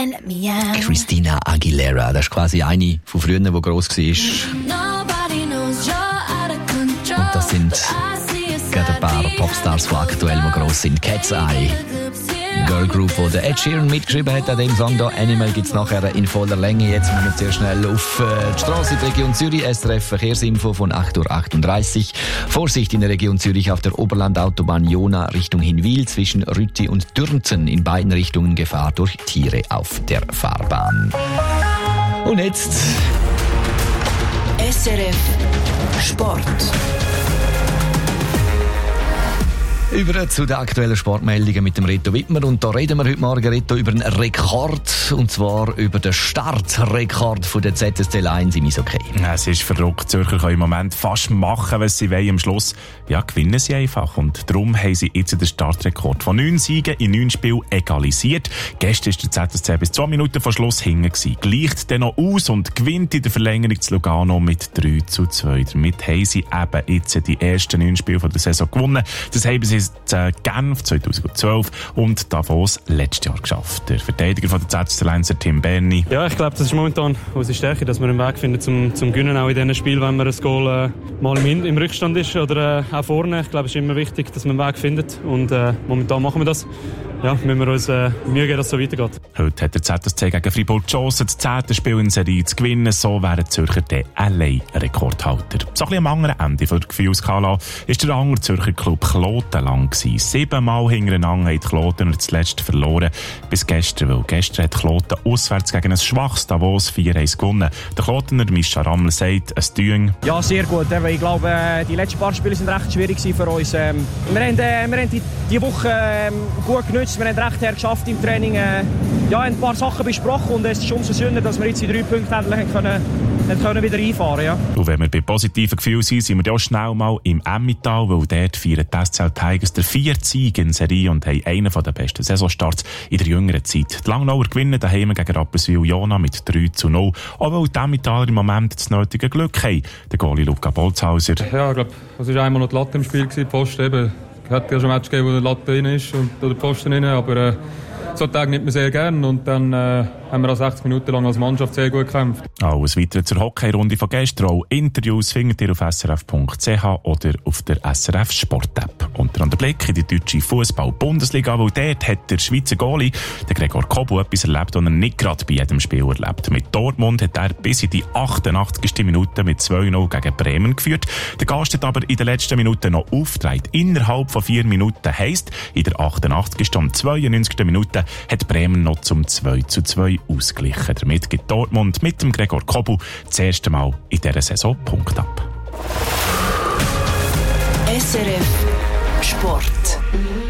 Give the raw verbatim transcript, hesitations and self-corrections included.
Christina Aguilera, das ist quasi eine von früher, die gross war. Und das sind gerade ein paar Popstars, die aktuell noch gross sind. Cat's Eye, Girl Group, wo der Ed Sheeran mitgeschrieben hat an dem Song hier. Animal gibt es nachher in voller Länge. Jetzt müssen wir sehr schnell auf die Strasse in der Region Zürich. S R F Verkehrsinfo von acht Uhr achtunddreißig. Vorsicht in der Region Zürich auf der Oberlandautobahn Jona Richtung Hinwil zwischen Rütti und Dürnzen. In beiden Richtungen Gefahr durch Tiere auf der Fahrbahn. Und jetzt S R F Sport. Über zu den aktuellen Sportmeldungen mit dem Reto Wittmer. Und da reden wir heute Morgen, Reto, über einen Rekord. Und zwar über den Startrekord von der Z S C Lions im Eishockey. Ja, es ist verrückt. Zürcher können im Moment fast machen, was sie wollen. Am Schluss ja, gewinnen sie einfach. Und darum haben sie jetzt den Startrekord von neun Siegen in neun Spielen egalisiert. Gestern ist der Z S C bis zwei Minuten vor Schluss hinten gewesen. Gleicht dann noch aus und gewinnt in der Verlängerung zu Lugano mit drei zu zwei. Damit haben sie eben jetzt die ersten neun Spiele der Saison gewonnen. Das haben sie Genf zweitausendzwölf und Davos letztes Jahr geschafft. Der Verteidiger von der Z S C Lions, Tim Berni. Ja, ich glaube, das ist momentan unsere Stärke, dass wir einen Weg finden zum, zum Gewinnen, auch in diesen Spielen, wenn man ein Goal äh, mal im, im Rückstand ist oder äh, auch vorne. Ich glaube, es ist immer wichtig, dass man einen Weg findet und äh, momentan machen wir das. Ja, müssen wir uns äh, Mühe geben, dass es so weitergeht. Heute hat der Z S C gegen Fribourg die Chance, das zehnte Spiel in Serie zu gewinnen. So wären die Zürcher der allein Rekordhalter. So ein bisschen am anderen Ende von der Gefühlskala ist der andere Zürcher Club Kloten lang gewesen. Siebenmal hintereinander haben die Kloten zuletzt verloren. Bis gestern, weil gestern hat Kloten auswärts gegen ein schwaches Davos vier eins gewonnen. Der Klotener Mischa Rammel sagt, es tun. Ja, sehr gut. Ich glaube, die letzten paar Spiele sind recht schwierig für uns. Wir haben, wir haben die, die Woche gut genutzt. Wir haben recht her geschafft im Training. Ja, ein paar Sachen besprochen und es ist umso schöner, dass wir jetzt die drei Punkte endlich können, können wieder einfahren. Ja. Und wenn wir bei positiven Gefühlen sind, sind wir auch schnell mal im Emmental, weil dort feiern die S C L Tigers der vierte Sieg in Serie und haben einen der besten Saisonstarts in der jüngeren Zeit. Die Langnauer gewinnen daheim gegen Rapperswil Jona mit drei zu null. Auch weil die Emmentaler im Moment das nötige Glück haben. Der Goalie Luca Bolzhauser. Ja, ich glaube, es war einmal noch die Latte im Spiel, die Post eben. Es hat ja schon Match gegeben, wo die Latte drin ist und der Posten drin, aber äh, so Tage nimmt man sehr gerne und dann äh, haben wir auch sechzig Minuten lang als Mannschaft sehr gut gekämpft. Alles weitere zur Hockeyrunde von gestern. Auch Interviews findet ihr auf s r f punkt c h oder auf der S R F Sport-App. Unter anderem Blick in die deutsche Fußball-Bundesliga, weil dort hat der Schweizer Goalie, der Gregor Kobu, etwas erlebt, was er nicht gerade bei jedem Spiel erlebt. Mit Dortmund hat er bis in die achtundachtzigste Minute mit zwei null gegen Bremen geführt. Der Gast hat aber in den letzten Minuten noch aufgetragen. Innerhalb von vier Minuten heisst, in der achtundachtzigsten und zweiundneunzigsten Minute hat Bremen noch zum zwei zu zwei ausgeglichen. Damit gibt Dortmund mit dem Gregor Kobu das erste Mal in dieser Saison Punkt ab. S R F Sport.